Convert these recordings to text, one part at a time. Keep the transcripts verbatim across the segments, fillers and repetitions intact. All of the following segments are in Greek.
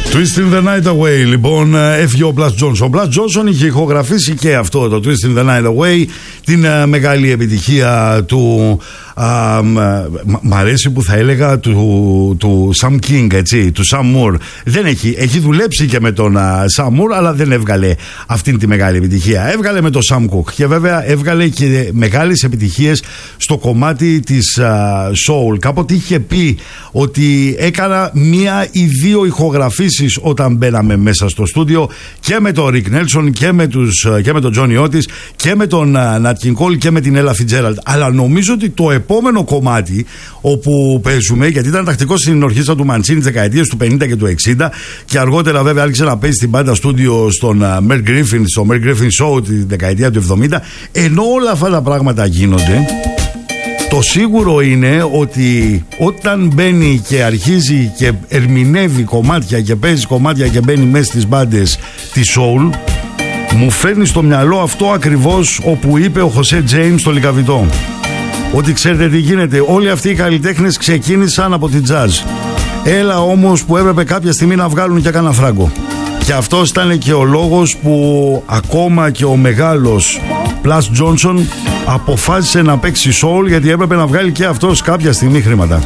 Twisting the Night Away, λοιπόν, έφυγε ο Blas Johnson. Ο Blas Johnson είχε ηχογραφήσει και αυτό το Twisting the Night Away, την uh, μεγάλη επιτυχία του. Uh, μ' αρέσει που θα έλεγα του, του Sam King, έτσι, του Sam Moore. Δεν έχει, έχει δουλέψει και με τον uh, Sam Moore, αλλά δεν έβγαλε αυτήν τη μεγάλη επιτυχία. Έβγαλε με τον Sam Cooke και βέβαια έβγαλε και μεγάλες επιτυχίες στο κομμάτι της uh, soul. Κάποτε είχε πει ότι έκανα μία ή δύο ηχογραφήσεις όταν μπαίναμε μέσα στο στούντιο και με τον Rick Nelson και με, τους, και με τον Johnny Otis και με τον uh, Nat King Cole και με την Ella Fitzgerald. Αλλά νομίζω ότι το επόμενο κομμάτι όπου παίζουμε, γιατί ήταν τακτικό στην ορχήστρα του Mancini τις δεκαετίες του πενήντα και του εξήντα και αργότερα βέβαια άρχισε να παίζει στην πάντα στούντιο στον uh, Merv Griffin, στο Merv Griffin Show τη δεκαετία του εβδομήντα. Ενώ όλα αυτά τα πράγματα γίνονται, το σίγουρο είναι ότι όταν μπαίνει και αρχίζει και ερμηνεύει κομμάτια και παίζει κομμάτια και μπαίνει μέσα στις μπάντες τη soul, μου φέρνει στο μυαλό αυτό ακριβώς όπου είπε ο Χωσέ Τζέιμς στο Λικαβιτό. Ότι ξέρετε τι γίνεται, όλοι αυτοί οι καλλιτέχνες ξεκίνησαν από την jazz. Έλα όμως που έπρεπε κάποια στιγμή να βγάλουν και κάνα φράγκο. Και αυτός ήταν και ο λόγος που ακόμα και ο μεγάλος Blas Johnson αποφάσισε να παίξει soul, γιατί έπρεπε να βγάλει και αυτός κάποια στιγμή χρήματα.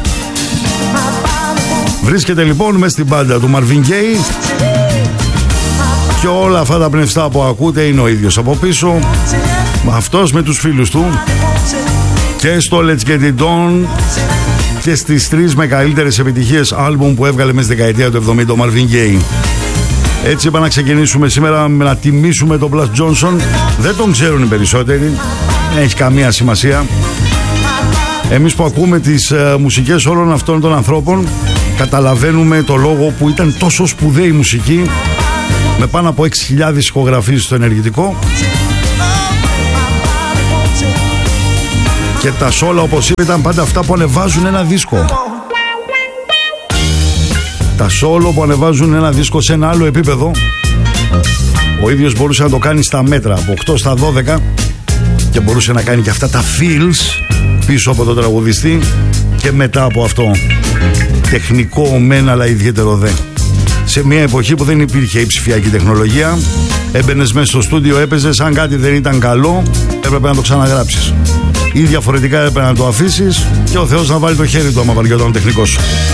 Βρίσκεται λοιπόν μέσα στην μπάντα του Marvin Gaye και όλα αυτά τα πνευστά που ακούτε είναι ο ίδιος από πίσω, αυτός με τους φίλους του, και στο Let's Get It On και στις τρεις μεγαλύτερες επιτυχίες άλμπουμ που έβγαλε μέσα στη δεκαετία του εβδομήντα ο Marvin Gaye. Έτσι είπα να ξεκινήσουμε σήμερα με να τιμήσουμε τον Blas Johnson. Δεν τον ξέρουν οι περισσότεροι, δεν έχει καμία σημασία. Εμείς που ακούμε τις uh, μουσικές όλων αυτών των ανθρώπων καταλαβαίνουμε το λόγο που ήταν τόσο σπουδαία η μουσική, με πάνω από έξι χιλιάδες ηχογραφίες στο ενεργητικό. Και τα σόλα, όπως είπα, ήταν πάντα αυτά που ανεβάζουν ένα δίσκο. Τα σόλο που ανεβάζουν ένα δίσκο σε ένα άλλο επίπεδο. Ο ίδιος μπορούσε να το κάνει στα μέτρα, από οκτώ στα δώδεκα, και μπορούσε να κάνει και αυτά τα feels πίσω από τον τραγουδιστή. Και μετά από αυτό, τεχνικό μεν αλλά ιδιαίτερο δε. Σε μια εποχή που δεν υπήρχε η ψηφιακή τεχνολογία, έμπαινες μέσα στο στούντιο, έπαιζες, αν κάτι δεν ήταν καλό έπρεπε να το ξαναγράψεις ή διαφορετικά έπρεπε να το αφήσεις και ο Θεός να βάλει το χέρι του άμα βαριόταν ο τεχνικός.